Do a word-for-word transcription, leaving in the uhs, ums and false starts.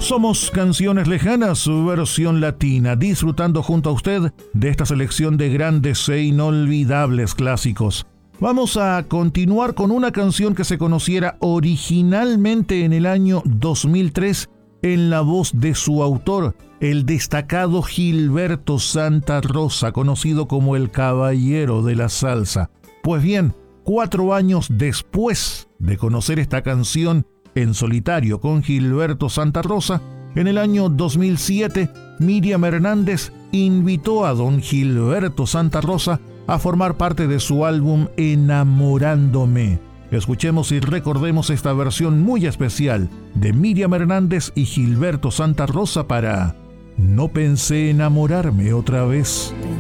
Somos Canciones Lejanas, su versión latina, disfrutando junto a usted de esta selección de grandes e inolvidables clásicos. Vamos a continuar con una canción que se conociera originalmente en el año dos mil tres en la voz de su autor, el destacado Gilberto Santa Rosa, conocido como el Caballero de la Salsa. Pues bien, cuatro años después de conocer esta canción en solitario con Gilberto Santa Rosa, en el año dos mil siete, Miriam Hernández invitó a don Gilberto Santa Rosa a formar parte de su álbum Enamorándome. Escuchemos y recordemos esta versión muy especial de Miriam Hernández y Gilberto Santa Rosa para No pensé enamorarme otra vez.